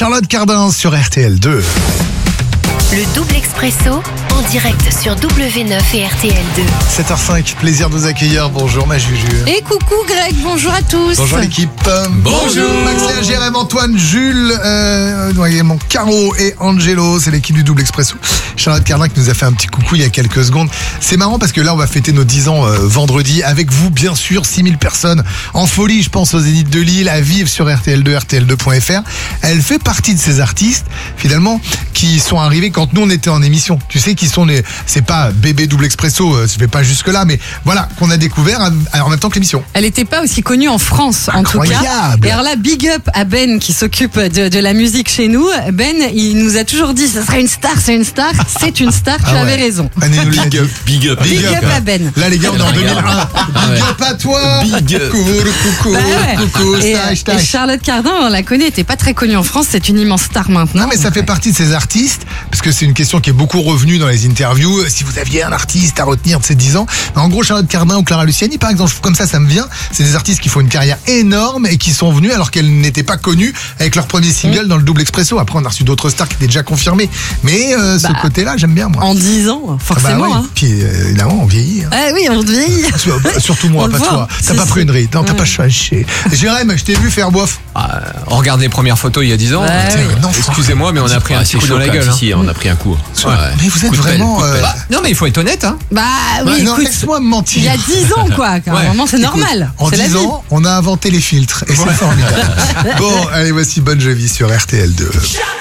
Charlotte Cardin sur RTL2. Le double expresso en direct sur W9 et RTL2. 7h05, plaisir de vous accueillir. Bonjour ma Juju. Et coucou Greg, bonjour à tous. Bonjour l'équipe. Bonjour. Maxime, Jérém, Antoine, Jules, mon Caro et Angelo. C'est l'équipe du double expresso. Charlotte Cardin qui nous a fait un petit coucou il y a quelques secondes. C'est marrant parce que là on va fêter nos 10 ans vendredi avec vous bien sûr. 6000 personnes en folie, je pense, au Zénith de Lille, à vivre sur RTL2, RTL2.fr. Elle fait partie de ces artistes finalement qui sont arrivés quand nous on était en émission. Tu sais qui sont les... C'est pas bébé double expresso, je vais pas jusque là, mais voilà, qu'on a découvert en même temps que l'émission. Elle n'était pas aussi connue en France en tout cas. Incroyable. Et alors là, big up à Ben qui s'occupe de la musique chez nous. Ben, il nous a toujours dit, ça serait une star, c'est une star. C'est une star, tu avais raison. Big up. Big up à Ben. Là les gars, on est en 2001. Big up à toi. Big up. Coucou, Bah ouais. coucou, Et stage. Charlotte Cardin, on la connaît, elle n'était pas très connue en France, c'est une immense star maintenant. Non mais ça fait partie de ces artistes, parce que c'est une question qui est beaucoup revenue dans les interviews. Si vous aviez un artiste à retenir de ces 10 ans, en gros Charlotte Cardin ou Clara Luciani par exemple, comme ça me vient. C'est des artistes qui font une carrière énorme et qui sont venus alors qu'elles n'étaient pas connues avec leur premier single dans le double expresso. Après on a reçu d'autres stars qui étaient déjà confirmées. Mais ce côté-là j'aime bien moi. En 10 ans, forcément. oui. Hein. Puis évidemment on vieillit. Ah oui, on vieillit. Surtout moi, On le pas voit. toi. T'as Si, pas si. pris une ride. Non, t'as pas changé. Jérém, je t'ai vu faire bof. On regarde les premières photos il y a 10 ans. Ouais, oui. Excusez-moi, mais on a pris un petit coup dans la gueule. Si, on a pris un coup. Ouais. Mais vous êtes Coup de pelle, vraiment. coup de pelle. Non, mais il faut être honnête, hein. Bah oui, non, écoute, laisse-moi me mentir. il y a 10 ans quoi. À un moment, c'est normal. En C'est la 10 vie. ans, on a inventé les filtres. Et c'est formidable. Bon, allez, voici Bon Jovi sur RTL2.